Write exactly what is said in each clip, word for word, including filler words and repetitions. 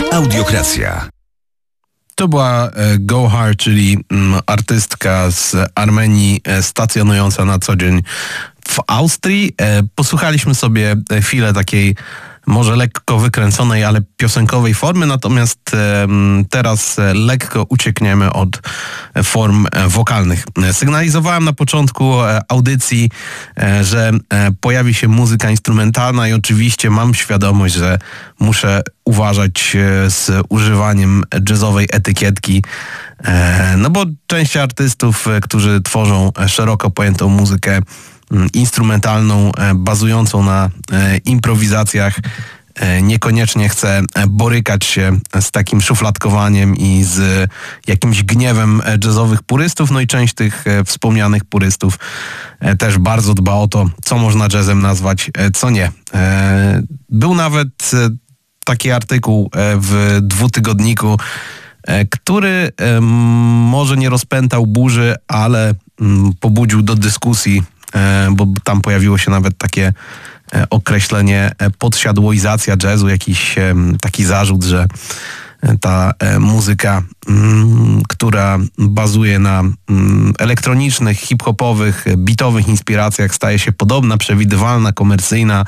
Audiokracja. To była e, Gohar, czyli mm, artystka z Armenii e, stacjonująca na co dzień w Austrii. E, posłuchaliśmy sobie e, chwilę takiej może lekko wykręconej, ale piosenkowej formy, natomiast e, teraz e, lekko uciekniemy od e, form e, wokalnych. E, sygnalizowałem na początku e, audycji, e, że e, pojawi się muzyka instrumentalna i oczywiście mam świadomość, że muszę uważać e, z używaniem jazzowej etykietki, e, no bo część artystów, e, którzy tworzą szeroko pojętą muzykę instrumentalną, bazującą na improwizacjach, niekoniecznie chce borykać się z takim szufladkowaniem i z jakimś gniewem jazzowych purystów. No i część tych wspomnianych purystów też bardzo dba o to, co można jazzem nazwać, co nie. Był nawet taki artykuł w dwutygodniku, który może nie rozpętał burzy, ale pobudził do dyskusji, bo tam pojawiło się nawet takie określenie podsiadłoizacja jazzu, jakiś taki zarzut, że ta muzyka, która bazuje na elektronicznych, hip-hopowych, beatowych inspiracjach, staje się podobna, przewidywalna, komercyjna.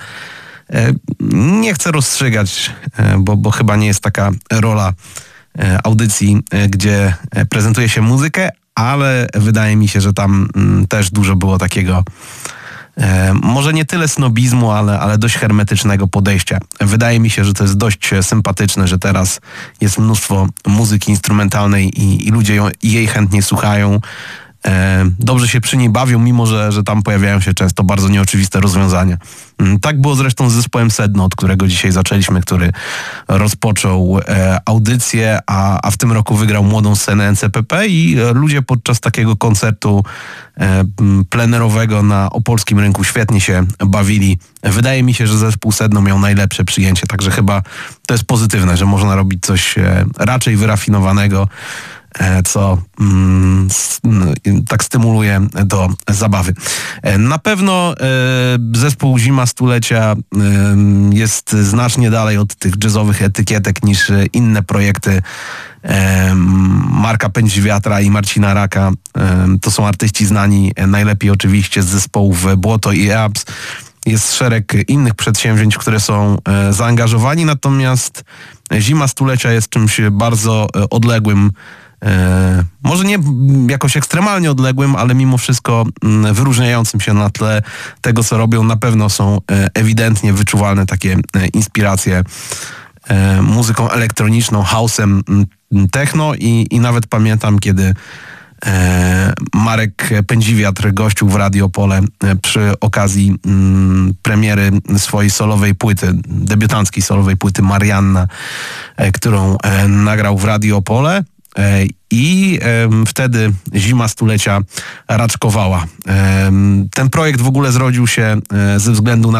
Nie chcę rozstrzygać, bo, bo chyba nie jest taka rola audycji, gdzie prezentuje się muzykę, ale wydaje mi się, że tam mm, też dużo było takiego e, może nie tyle snobizmu, ale, ale dość hermetycznego podejścia. Wydaje mi się, że to jest dość sympatyczne, że teraz jest mnóstwo muzyki instrumentalnej i, i ludzie ją, jej chętnie słuchają. E, dobrze się przy niej bawią, mimo że, że tam pojawiają się często bardzo nieoczywiste rozwiązania. Tak było zresztą z zespołem Sedno, od którego dzisiaj zaczęliśmy, który rozpoczął e, audycję, a, a w tym roku wygrał młodą scenę N C P P i e, ludzie podczas takiego koncertu e, plenerowego na opolskim rynku świetnie się bawili. Wydaje mi się, że zespół Sedno miał najlepsze przyjęcie, także chyba to jest pozytywne, że można robić coś e, raczej wyrafinowanego, co mm, tak stymuluje do zabawy. Na pewno e, zespół Zima Stulecia e, jest znacznie dalej od tych jazzowych etykietek niż inne projekty e, Marka Pędźwiatra i Marcina Raka. E, to są artyści znani najlepiej oczywiście z zespołów Błoto i Eabs. Jest szereg innych przedsięwzięć, które są e, zaangażowani, natomiast Zima Stulecia jest czymś bardzo e, odległym, E, może nie jakoś ekstremalnie odległym, ale mimo wszystko m, wyróżniającym się na tle tego, co robią. Na pewno są e, ewidentnie wyczuwalne takie e, inspiracje e, muzyką elektroniczną, house'em, m, techno i, i nawet pamiętam, kiedy e, Marek Pędziwiatr gościł w Radio Opole e, przy okazji m, premiery swojej solowej płyty, debiutanckiej solowej płyty Marianna, e, którą e, nagrał w Radio Opole. I e, wtedy Zima Stulecia raczkowała. E, ten projekt w ogóle zrodził się e, ze względu na